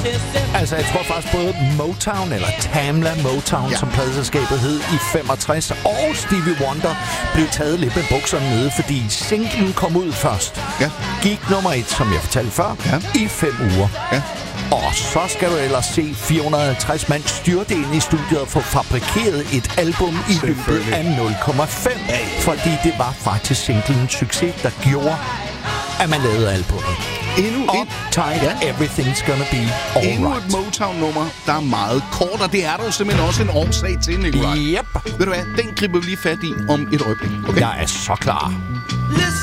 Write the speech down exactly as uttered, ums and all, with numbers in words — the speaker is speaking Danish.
Altså, jeg tror faktisk både Motown, eller Tamla Motown, ja. som pladeselskabet hed, i femogtres, og Stevie Wonder blev taget lidt med bukserne nede, fordi singlen kom ud først. Ja. Gik nummer et, som jeg fortalte før, ja. i fem uger. Ja. Og så skal du ellers se fire hundrede og halvtreds mand styrte ind i studiet og få fabrikeret et album i løbet af nul komma fem. Fordi det var faktisk singlen succes, der gjorde, at man lavede albumet. Endnu et Tight, ja. Everything's gonna be all Endnu right. et Motown-nummer, der er meget kort, og det er der jo simpelthen også en årsag til, Nikolaj. Yep. Ved du hvad, den griber vi lige fat i om et øjeblik. Okay? Jeg er så klar.